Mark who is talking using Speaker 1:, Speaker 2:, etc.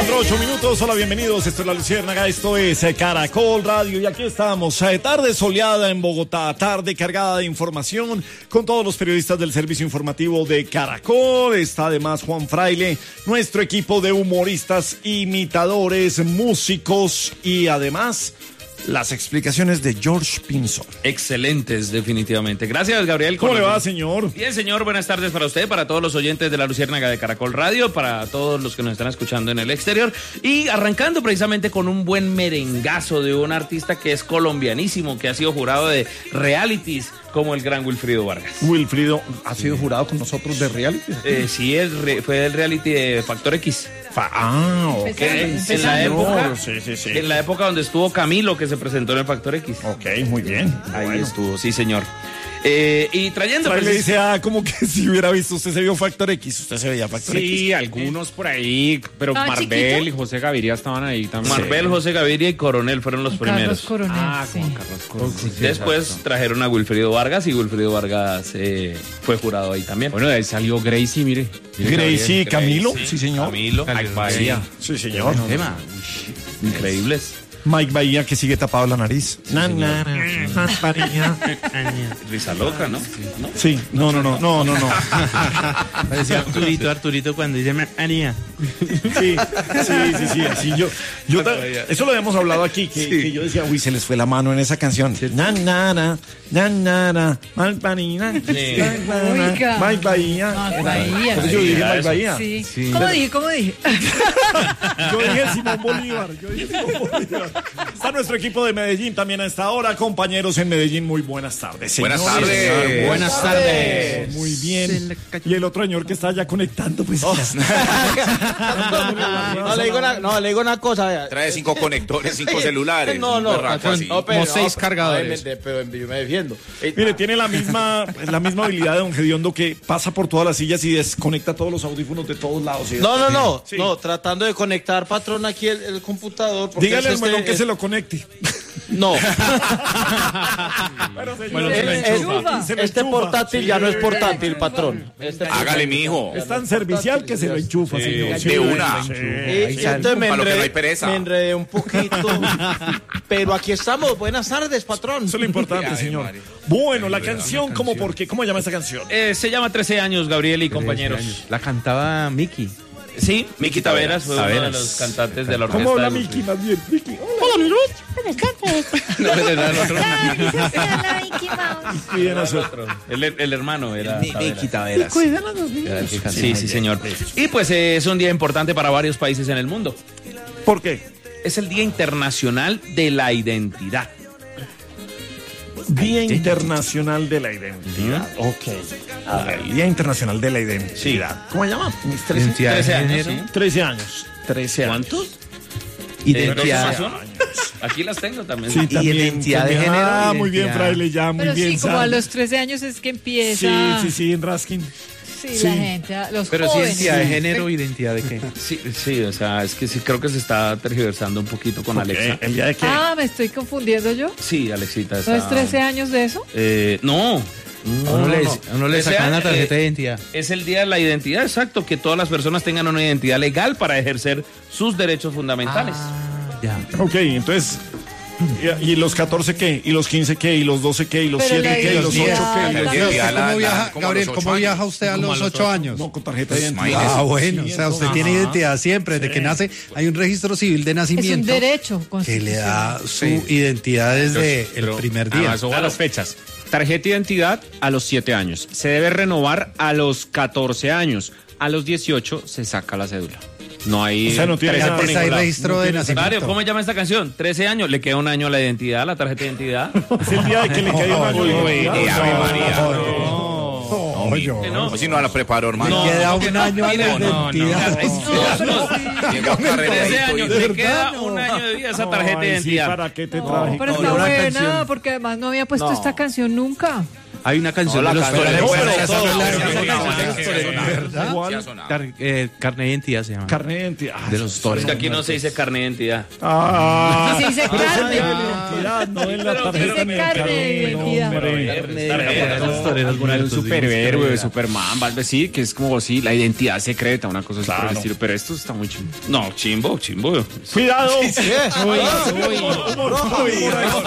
Speaker 1: 8 minutos, hola, bienvenidos, esto es La Luciérnaga, esto es Caracol Radio y aquí estamos, tarde soleada en Bogotá, tarde cargada de información con todos los periodistas del servicio informativo de Caracol, está además Juan Fraile, nuestro equipo de humoristas, imitadores, músicos y además las explicaciones de George Pinzón.
Speaker 2: Excelentes, definitivamente. Gracias, Gabriel.
Speaker 1: ¿Cómo le va, señor?
Speaker 2: Bien, señor. Buenas tardes para usted, para todos los oyentes de La Luciérnaga de Caracol Radio, para todos los que nos están escuchando en el exterior. Y arrancando precisamente con un buen merengazo de un artista que es colombianísimo, que ha sido jurado de realities como el gran Wilfrido Vargas.
Speaker 1: Wilfrido ha sido jurado con nosotros de reality.
Speaker 2: Sí, fue del reality de Factor X.
Speaker 1: Ok.
Speaker 2: En la época,
Speaker 1: sí.
Speaker 2: En la época donde estuvo Camilo, que se presentó en el Factor X.
Speaker 1: Ok, muy bien.
Speaker 2: Ahí estuvo, sí, señor. Y trayendo...
Speaker 1: le dice, como que si hubiera visto, usted se vio Factor X, usted se veía Factor X.
Speaker 3: Sí, algunos por ahí, pero Marvel chiquito. Y José Gaviria estaban ahí también.
Speaker 2: Marvel, José Gaviria y Coronel fueron los primeros.
Speaker 4: Coronel, sí.
Speaker 3: Juan Carlos Coronel.
Speaker 2: Sí, después trajeron a Wilfrido Vargas y Wilfrido Vargas fue jurado ahí también.
Speaker 3: Bueno, de ahí salió Gracie, mire.
Speaker 1: Gracie, Camilo, sí señor.
Speaker 2: Camilo.
Speaker 3: Mike Bahía.
Speaker 1: Sí, señor.
Speaker 2: Increíbles.
Speaker 1: Mike Bahía, que sigue tapado la nariz.
Speaker 2: Risa loca, ¿no?
Speaker 1: Sí, no.
Speaker 5: Parecía Arturito cuando dice María.
Speaker 1: Sí, así yo eso lo habíamos hablado aquí, que yo decía, uy, se les fue la mano en esa canción. Malpanina. Mike Bahía. Entonces yo dije Mike Bahía.
Speaker 4: Sí. ¿Cómo dije?
Speaker 1: Yo dije Simón Bolívar. Está nuestro equipo de Medellín también a esta hora. Compañeros en Medellín, muy buenas tardes.
Speaker 2: Buenas tardes.
Speaker 3: Buenas tardes.
Speaker 1: Muy bien. Y el otro señor que está ya conectando, pues.
Speaker 5: Le digo una cosa. Vea.
Speaker 6: Trae 5 conectores, 5 celulares.
Speaker 5: No,
Speaker 3: Como 6 cargadores.
Speaker 5: Pero yo me defiendo.
Speaker 1: Mire, tiene la misma habilidad de don Gediondo, que pasa por todas las sillas y desconecta todos los audífonos de todos lados.
Speaker 5: No.
Speaker 1: Sí.
Speaker 5: No, tratando de conectar, patrón, aquí el computador.
Speaker 1: Dígale al melón que se lo conecte.
Speaker 5: No.
Speaker 1: Bueno,
Speaker 5: Este portátil ya no es portátil, patrón.
Speaker 6: Hágale, mijo.
Speaker 1: Es tan servicial que se lo enchufa, señor.
Speaker 6: De una.
Speaker 5: Entonces me enredé un poquito. Pero aquí estamos. Buenas tardes, patrón.
Speaker 1: Eso es lo importante, señor.
Speaker 6: María.
Speaker 1: Bueno, la canción, ¿cómo por qué? ¿Cómo llama esta canción?
Speaker 2: Se llama 13 años, Gabriel y compañeros.
Speaker 3: La cantaba Miki.
Speaker 2: Sí, Miki Taveras fue uno de los cantantes de la orquesta.
Speaker 1: ¿Cómo habla Miki más bien? Miki.
Speaker 4: Hola, amigos. Buenas tardes.
Speaker 2: No, era el otro.
Speaker 4: Hola, Mickey Mouse.
Speaker 1: Bien, otro.
Speaker 2: El hermano era
Speaker 6: Miki Taveras.
Speaker 4: Cuidan a los niños.
Speaker 2: Sí, señor. Y pues es un día importante para varios países en el mundo.
Speaker 1: ¿Por qué?
Speaker 2: Es el Día Internacional de la Identidad.
Speaker 1: Día Internacional de la Identidad. Ok. A ver, Día Internacional de la Identidad. ¿Cómo se llama?
Speaker 2: 13 años. ¿Sí?
Speaker 1: 13 años. 13 años.
Speaker 2: ¿Cuántos?
Speaker 5: Identidad.
Speaker 2: Aquí las tengo también.
Speaker 1: Sí, también,
Speaker 5: identidad de
Speaker 1: también.
Speaker 5: género.
Speaker 1: Muy bien, Fraile, ya, muy
Speaker 4: Pero
Speaker 1: bien.
Speaker 4: sí, como a
Speaker 1: Sandra.
Speaker 4: los 13 años es que empieza.
Speaker 1: Sí, en Raskin.
Speaker 4: Sí,
Speaker 1: Sí.
Speaker 4: la gente, los
Speaker 3: Pero sí,
Speaker 4: jóvenes.
Speaker 3: identidad de género, identidad de qué.
Speaker 2: Sí, o sea, es que sí creo que se está tergiversando un poquito con Alexa.
Speaker 1: ¿El día de qué?
Speaker 4: Me estoy confundiendo yo.
Speaker 2: Sí, Alexita
Speaker 4: ¿No
Speaker 2: está...
Speaker 4: es 13 años de eso?
Speaker 2: No.
Speaker 3: Uno le sacan la tarjeta de identidad.
Speaker 2: Es el Día de la Identidad, exacto, que todas las personas tengan una identidad legal para ejercer sus derechos fundamentales.
Speaker 3: Ya.
Speaker 1: Ok, entonces... ¿Y los 14 qué? ¿Y los 15 qué? ¿Y los 12 qué? ¿Y los
Speaker 4: Pero
Speaker 1: 7 qué? ¿Y los 8 qué?
Speaker 7: Gabriel, ¿cómo viaja usted a los 8 años?
Speaker 1: No, con tarjeta de identidad.
Speaker 7: Ah, bueno, o sea, usted tiene identidad siempre, desde que nace, hay un registro civil de
Speaker 4: Es un
Speaker 7: nacimiento
Speaker 4: derecho
Speaker 7: que le da
Speaker 4: constitucional.
Speaker 7: su identidad desde el primer día.
Speaker 3: Eso va a las fechas. Tarjeta de identidad a los 7 años. Se debe renovar a los 14 años. A los 18 se saca la cédula. No hay...
Speaker 1: O sea, no tiene
Speaker 3: 13
Speaker 1: nada.
Speaker 3: por
Speaker 7: Antes hay
Speaker 3: ningún lado.
Speaker 7: registro de nacimiento.
Speaker 2: Mario, ¿cómo se llama esta canción? 13 años, le queda un año a la identidad, la tarjeta de identidad.
Speaker 1: Es el día de que le cae una
Speaker 6: Ave María.
Speaker 2: No.
Speaker 6: O si no la preparo, hermano.
Speaker 7: Queda un año a la identidad.
Speaker 6: Tengo carrera
Speaker 2: 13
Speaker 6: ahí,
Speaker 2: años,
Speaker 6: todo.
Speaker 2: le queda un año de vida esa tarjeta de
Speaker 1: Ay, sí,
Speaker 2: identidad.
Speaker 1: ¿para qué te traje?
Speaker 4: Pero está buena, porque además no había puesto esta canción nunca.
Speaker 8: Hay una canción de los toreros. Carne de identidad se llama.
Speaker 1: Carne de identidad.
Speaker 8: De los toreros.
Speaker 2: Es que aquí no se dice carne de identidad.
Speaker 4: Se dice carne.
Speaker 1: No en la tarjeta.
Speaker 4: Dice carne de identidad.
Speaker 8: Los toreros
Speaker 3: Un superhéroe, Superman, algo así, que es como así, la identidad secreta, una cosa así por el estilo. Pero esto está muy chimbo.
Speaker 2: No, chimbo.
Speaker 1: Cuidado.